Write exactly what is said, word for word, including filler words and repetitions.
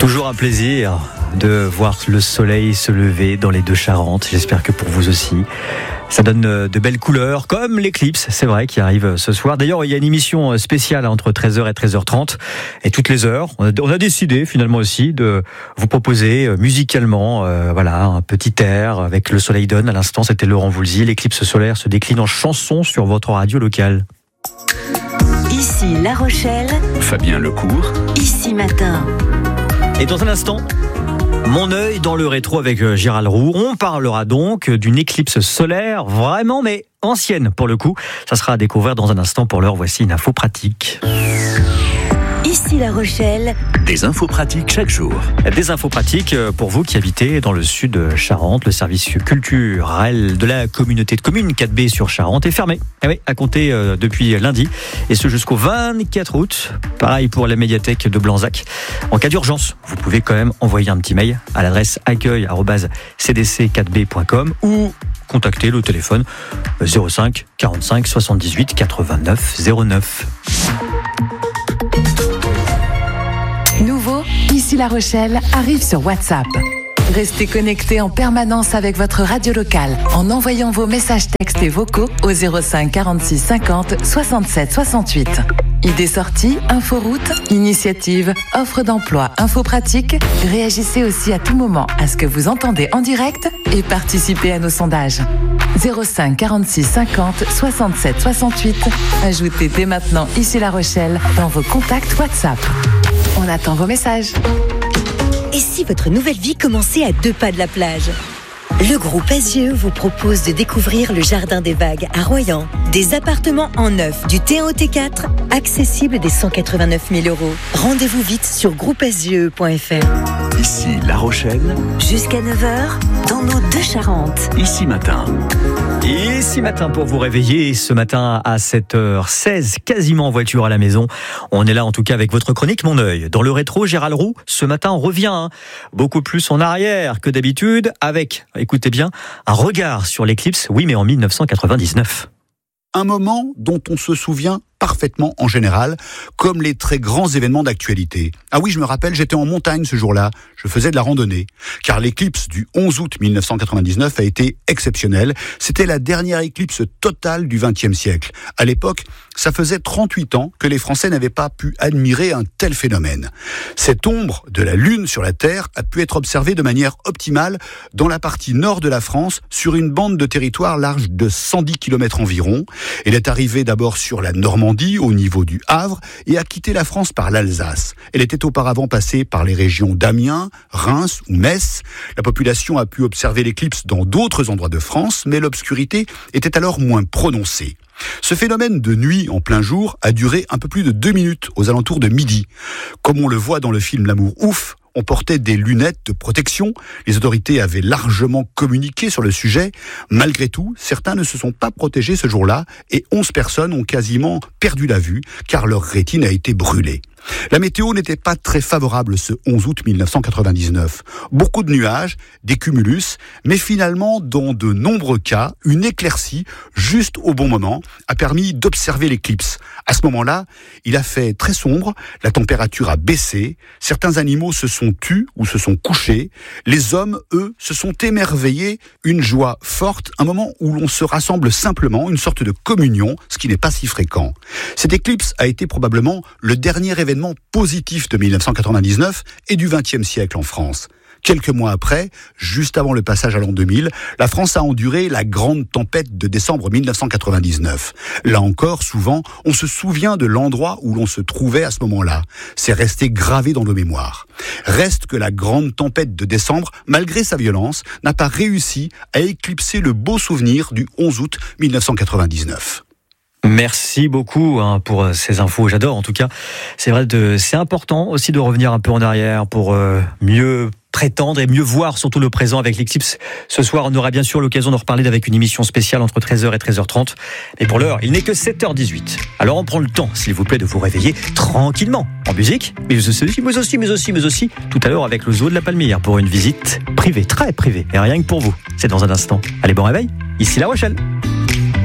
Toujours un plaisir de voir le soleil se lever dans les deux Charentes. J'espère que pour vous aussi. Ça donne de belles couleurs, comme l'éclipse, c'est vrai, qui arrive ce soir. D'ailleurs, il y a une émission spéciale entre treize heures et treize heures trente, et toutes les heures. On a, on a décidé finalement aussi de vous proposer musicalement, euh, voilà, un petit air avec Le Soleil donne. À l'instant, c'était Laurent Voulzy. L'éclipse solaire se décline en chanson sur votre radio locale. Ici La Rochelle, Fabien Lecourt, Ici Matin. Et dans un instant, mon œil dans le rétro avec Gérald Roux. On parlera donc d'une éclipse solaire vraiment, mais ancienne pour le coup. Ça sera à découvrir dans un instant. Pour l'heure, voici une info pratique. Ici La Rochelle, des infos pratiques chaque jour. Des infos pratiques pour vous qui habitez dans le sud de Charente. Le service culturel de la communauté de communes quatre B sur Charente est fermé. Eh oui, à compter euh, depuis lundi, et ce jusqu'au vingt-quatre août. Pareil pour la médiathèque de Blanzac. En cas d'urgence, vous pouvez quand même envoyer un petit mail à l'adresse accueil arobase c d c quatre b point com ou contacter le téléphone zéro cinq quarante-cinq soixante-dix-huit quatre-vingt-neuf zéro neuf. Nouveau, Ici La Rochelle arrive sur WhatsApp. Restez connectés en permanence avec votre radio locale en envoyant vos messages textes et vocaux au zéro cinq quarante-six cinquante soixante-sept soixante-huit. Idées sorties, inforoute, initiatives, offres d'emploi, infos pratiques. Réagissez aussi à tout moment à ce que vous entendez en direct et participez à nos sondages. zéro cinq quarante-six cinquante soixante-sept soixante-huit. Ajoutez dès maintenant Ici La Rochelle dans vos contacts WhatsApp. On attend vos messages. Et si votre nouvelle vie commençait à deux pas de la plage ? Le groupe S G E vous propose de découvrir le Jardin des Vagues à Royan. Des appartements en neuf, du T un au T quatre, accessibles dès cent quatre-vingt-neuf mille euros. Rendez-vous vite sur groupe s g e point f r. Ici La Rochelle, Jusqu'à neuf heures, dans nos deux Charentes. Ici Matin. Ici Matin pour vous réveiller ce matin à sept heures seize, quasiment en voiture à la maison. On est là en tout cas avec votre chronique Mon œil. Dans le rétro, Gérald Roux, ce matin on revient hein, beaucoup plus en arrière que d'habitude avec, écoutez bien, un regard sur l'éclipse, oui mais en dix-neuf cent quatre-vingt-dix-neuf. Un moment dont on se souvient parfaitement en général, comme les très grands événements d'actualité. Ah oui, je me rappelle, j'étais en montagne ce jour-là, je faisais de la randonnée, car l'éclipse du onze août dix-neuf cent quatre-vingt-dix-neuf a été exceptionnelle. C'était la dernière éclipse totale du vingtième siècle. À l'époque, ça faisait trente-huit ans que les Français n'avaient pas pu admirer un tel phénomène. Cette ombre de la Lune sur la Terre a pu être observée de manière optimale dans la partie nord de la France, sur une bande de territoire large de cent dix kilomètres environ. Elle est arrivée d'abord sur la Normandie, au niveau du Havre, et a quitté la France par l'Alsace. Elle était auparavant passée par les régions d'Amiens, Reims ou Metz. La population a pu observer l'éclipse dans d'autres endroits de France, mais l'obscurité était alors moins prononcée. Ce phénomène de nuit en plein jour a duré un peu plus de deux minutes, aux alentours de midi. Comme on le voit dans le film L'amour ouf, on portait des lunettes de protection. Les autorités avaient largement communiqué sur le sujet. Malgré tout, certains ne se sont pas protégés ce jour-là et onze personnes ont quasiment perdu la vue car leur rétine a été brûlée. La météo n'était pas très favorable ce onze août dix-neuf cent quatre-vingt-dix-neuf. Beaucoup de nuages, des cumulus, mais finalement, dans de nombreux cas, une éclaircie, juste au bon moment, a permis d'observer l'éclipse. À ce moment-là, il a fait très sombre, la température a baissé, certains animaux se sont tus ou se sont couchés, les hommes, eux, se sont émerveillés, une joie forte, un moment où l'on se rassemble simplement, une sorte de communion, ce qui n'est pas si fréquent. Cette éclipse a été probablement le dernier événement positif de dix-neuf cent quatre-vingt-dix-neuf et du vingtième siècle en France. Quelques mois après, juste avant le passage à l'an deux mille, la France a enduré la grande tempête de décembre dix-neuf cent quatre-vingt-dix-neuf. Là encore, souvent, on se souvient de l'endroit où l'on se trouvait à ce moment-là. C'est resté gravé dans nos mémoires. Reste que la grande tempête de décembre, malgré sa violence, n'a pas réussi à éclipser le beau souvenir du onze août dix-neuf cent quatre-vingt-dix-neuf. Merci beaucoup hein, pour ces infos. J'adore en tout cas. C'est vrai, de, c'est important aussi de revenir un peu en arrière pour euh, mieux prétendre et mieux voir surtout le présent avec l'éclipse. Ce soir, on aura bien sûr l'occasion de reparler avec une émission spéciale entre treize heures et treize heures trente. Mais pour l'heure, il n'est que sept heures dix-huit. Alors on prend le temps, s'il vous plaît, de vous réveiller tranquillement en musique, mais aussi, mais aussi, mais aussi, mais aussi, tout à l'heure avec le zoo de la Palmyre pour une visite privée, très privée, et rien que pour vous. C'est dans un instant. Allez, bon réveil. Ici La Rochelle.